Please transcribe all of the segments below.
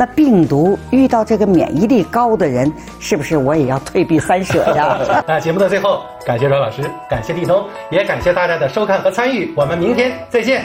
那病毒遇到这个免疫力高的人，是不是我也要退避三舍呀？ 那节目的最后，感谢阮老师，感谢立冬，也感谢大家的收看和参与。我们明天再见。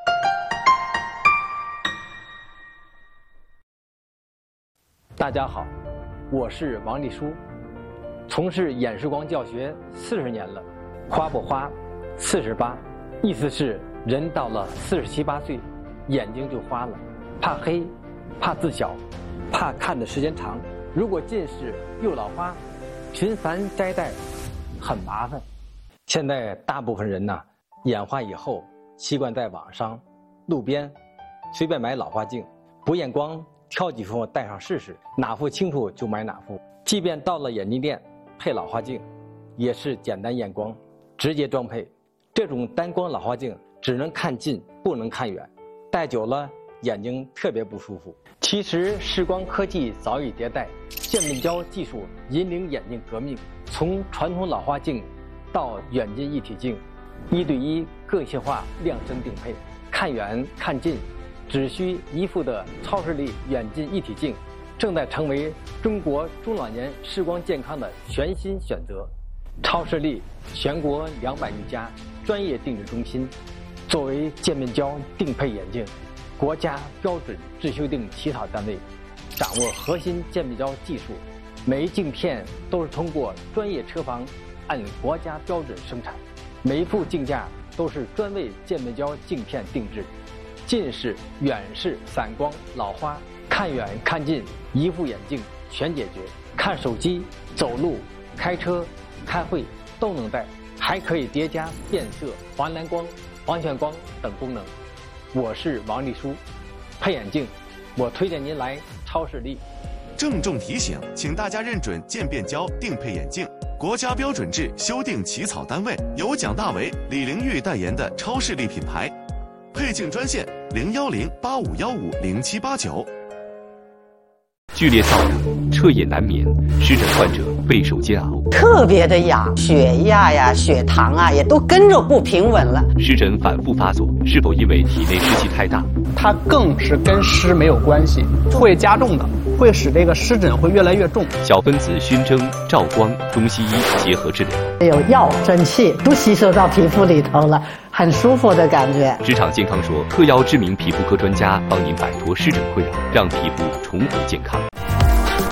大家好，我是王立书，从事眼视光教学40年了。花不花，48，意思是人到了47、8岁，眼睛就花了，怕黑，怕字小，怕看的时间长。如果近视又老花，频繁摘戴很麻烦。现在大部分人呢，眼花以后习惯在网上、路边随便买老花镜，不验光，挑几副戴上试试，哪副清楚就买哪副。即便到了眼镜店配老花镜，也是简单验光，直接装配。这种单光老花镜只能看近，不能看远，戴久了眼睛特别不舒服。其实视光科技早已迭代，渐变焦技术引领眼镜革命，从传统老花镜到远近一体镜，1对1个性化量身定配，看远看近只需一副的超视力远近一体镜，正在成为中国中老年视光健康的全新选择。超视力全国200余家专业定制中心，作为渐变焦定配眼镜国家标准制修订起草单位，掌握核心渐变焦技术，每一镜片都是通过专业车房按国家标准生产，每一副镜架都是专为渐变焦镜片定制。近视、远视、散光、老花，看远看近一副眼镜全解决。看手机、走路、开车、开会都能戴，还可以叠加变色、黄蓝光、黄泉光等功能。我是王立书，配眼镜，我推荐您来超视力。 郑重提醒，请大家认准渐变焦定配眼镜，国家标准制修订起草单位由蒋大为、李玲玉代言的超视力品牌。配镜专线010-8515-0789。 剧烈燥热，彻夜难眠，湿疹患者备受煎熬， 特别的痒，血压呀、血糖啊也都跟着不平稳了。 湿疹反复发作，是否因为体内湿气太大？ 它更是跟湿没有关系，会加重的，会使这个湿疹会越来越重。 小分子熏蒸、照光，中西医结合治疗， 有药蒸气都吸收到皮肤里头了，很舒服的感觉。 职场健康说，特邀知名皮肤科专家帮您摆脱湿疹困扰，让皮肤重回健康。